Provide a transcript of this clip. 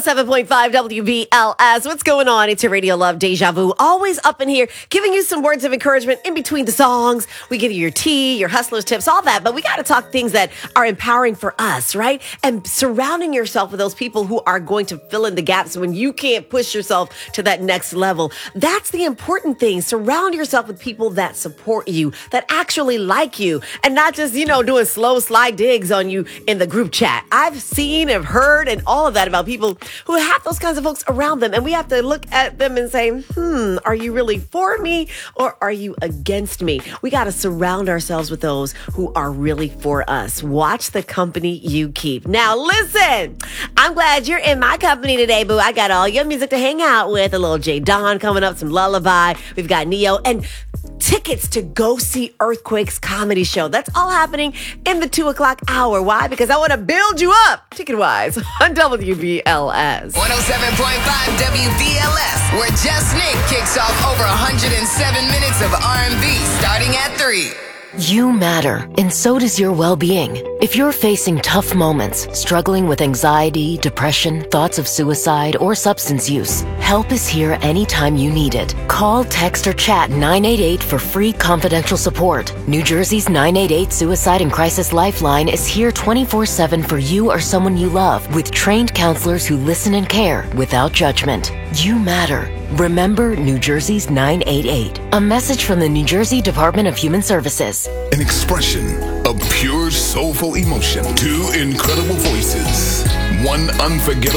107.5 WBLS. What's going on? It's your Radio Love Deja Vu. Always up in here, giving you some words of encouragement in between the songs. We give you your tea, your hustler's tips, all that. But we got to talk things that are empowering for us, right? And surrounding yourself with those people who are going to fill in the gaps when you can't push yourself to that next level. That's the important thing. Surround yourself with people that support you, that actually like you, and not just, doing slow slide digs on you in the group chat. I've seen and heard and all of that about people who have those kinds of folks around them. And we have to look at them and say, are you really for me or are you against me? We got to surround ourselves with those who are really for us. Watch the company you keep. Now, listen, I'm glad you're in my company today, boo. I got all your music to hang out with. A little J Don coming up, some Lullaby. We've got Neo and tickets to go see Earthquake's comedy show. That's all happening in the 2 o'clock hour. Why? Because I want to build you up, ticket-wise, on WBLS. 107.5 WBLS, where Just Nick kicks off over 107 minutes of R&B starting at 3. You matter, and so does your well-being. If you're facing tough moments, struggling with anxiety, depression, thoughts of suicide, or substance use, help is here anytime you need it. Call, text, or chat 988 for free confidential support. New Jersey's 988 Suicide and Crisis Lifeline is here 24/7 for you or someone you love, with trained counselors who listen and care without judgment. You matter. Remember New Jersey's 988. A message from the New Jersey Department of Human Services. An expression of pure soulful emotion. Two incredible voices. One unforgettable